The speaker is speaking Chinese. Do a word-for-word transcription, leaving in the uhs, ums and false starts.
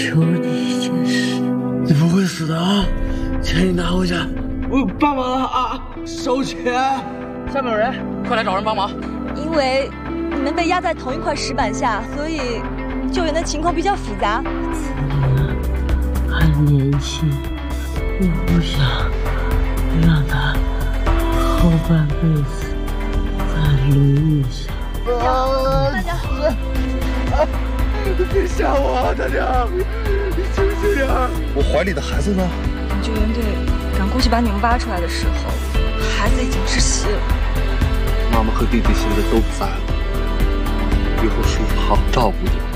求你一件事，你不会死的啊！钱你拿回去，我有办法了啊！收钱！ 下面有人，快来找人帮忙。 因为你们被压在同一块石板下，所以救援的情况比较复杂。 子宁还年轻，我不想让他后半辈子在轮椅上。 大娘， 啊！别吓我啊，大娘！你清醒点！我怀里的孩子呢？ 救援队赶过去把你们挖出来的时候，孩子已经窒息了。 妈妈和弟弟现在都在了，以后叔叔好好照顾你。